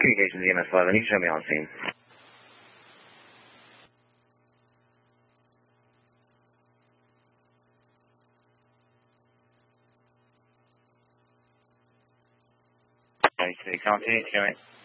communications EMS 11, you can show me on scene. Continue, show me.